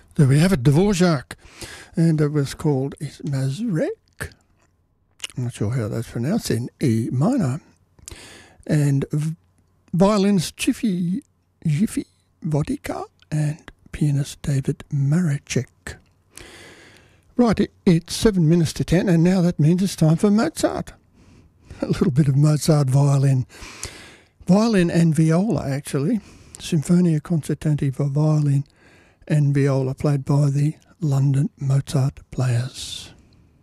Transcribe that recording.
There we have it, Dvorak, and it was called Mazurek. I'm not sure how that's pronounced, in E minor. And violins Jiffy Vodika and pianist David Maracek. Right, it's 7 minutes to 10, and now that means it's time for Mozart. A little bit of Mozart violin. Violin and viola, actually. Sinfonia Concertante for violin and viola, played by the London Mozart Players.